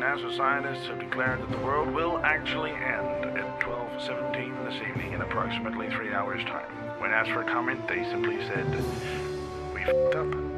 NASA scientists have declared that the world will actually end at 12:17 this evening in approximately 3 hours' time. When asked for a comment, they simply said, "We f***ed up."